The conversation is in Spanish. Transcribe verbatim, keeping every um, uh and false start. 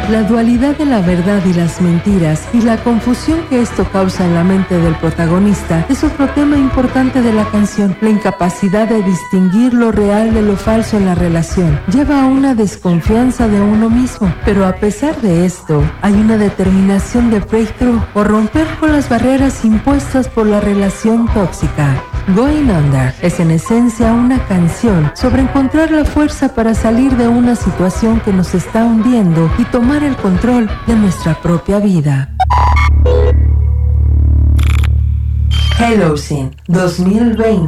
La dualidad de la verdad y las mentiras y la confusión que esto causa en la mente del protagonista es otro tema importante de la canción. La incapacidad de distinguir lo real de lo falso en la relación lleva a una desconfianza de uno mismo, pero a pesar de esto, hay una determinación de breakthrough o romper con las barreras impuestas por la relación tóxica. Going Under es en esencia una canción sobre encontrar la fuerza para salir de una situación que nos está hundiendo y tomar el control de nuestra propia vida. Hello Scene dos mil veinte